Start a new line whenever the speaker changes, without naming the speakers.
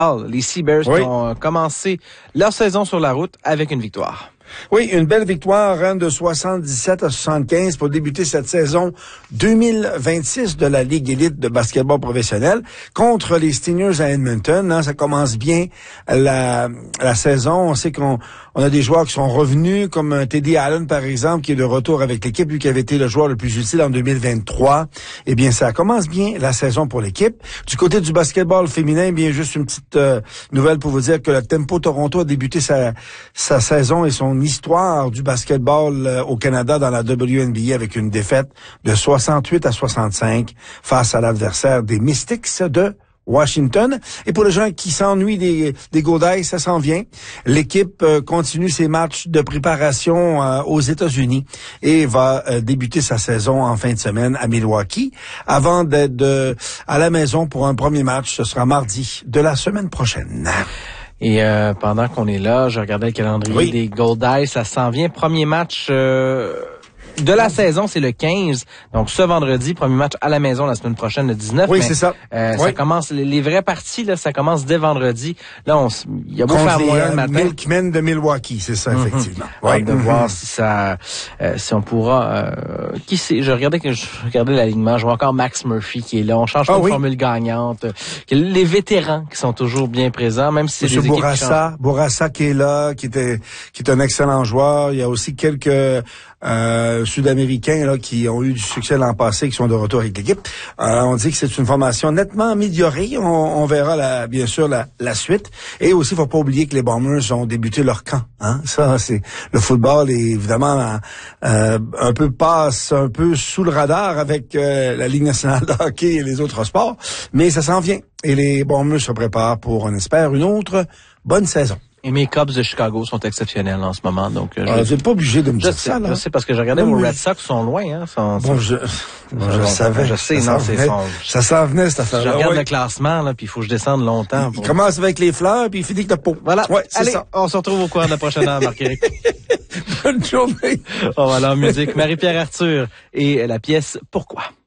Les Seabears qui ont commencé leur saison sur la route avec une victoire.
Oui, une belle victoire de 77-75 pour débuter cette saison 2026 de la Ligue élite de basketball professionnel contre les Stingers à Edmonton. Ça commence bien la saison. On sait qu'on a des joueurs qui sont revenus, comme Teddy Allen, par exemple, qui est de retour avec l'équipe, lui qui avait été le joueur le plus utile en 2023. Eh bien, ça commence bien la saison pour l'équipe. Du côté du basketball féminin, eh bien, juste une petite nouvelle pour vous dire que le Tempo Toronto a débuté sa saison et son histoire du basketball au Canada dans la WNBA avec une défaite de 68-65 face à l'adversaire des Mystics de Washington. Et pour les gens qui s'ennuient des Goldeyes, ça s'en vient. L'équipe continue ses matchs de préparation aux États-Unis et va débuter sa saison en fin de semaine à Milwaukee avant d'être à la maison pour un premier match. Ce sera mardi de la semaine prochaine.
Et pendant qu'on est là, je regardais le calendrier des Goldeyes. Ça s'en vient. Premier match de la saison, c'est le 15. Donc, ce vendredi, premier match à la maison la semaine prochaine, le 19.
Oui, c'est ça.
Ça commence, les vraies parties, là, ça commence dès vendredi. Là, il y a beau faire moyen le matin.
Milkmen de Milwaukee, c'est ça, effectivement.
De voir si ça, si on pourra, qui c'est? Je regardais l'alignement. Je vois encore Max Murphy qui est là. On change pas de formule gagnante. Les vétérans qui sont toujours bien présents, même si c'est des équipes qui changent.
Bourassa qui est là, qui est un excellent joueur. Il y a aussi quelques Sud-Américains là qui ont eu du succès l'an passé, qui sont de retour avec l'équipe. On dit que c'est une formation nettement améliorée. On verra bien sûr la suite. Et aussi, faut pas oublier que les Bombers ont débuté leur camp. Ça, c'est le football est évidemment passe un peu sous le radar avec la Ligue nationale de hockey et les autres sports, mais ça s'en vient. Et les Bombers se préparent pour, on espère, une autre bonne saison.
Et mes Cubs de Chicago sont exceptionnels en ce moment, donc
vous n'êtes pas obligé de me dire ça, là.
Je sais parce que j'ai regardé vos Red Sox sont loin,
je savais.
Je sais,
ça s'en venait, cette affaire-là.
Je regarde le classement, là, puis il faut que je descende longtemps.
Il commence avec les fleurs, puis il finit avec la peau.
Voilà.
Ouais,
allez,
ça.
On se retrouve au cours de la prochaine heure, Marc-Éric.
Bonne journée.
On va aller en musique. Marie-Pierre Arthur et la pièce Pourquoi?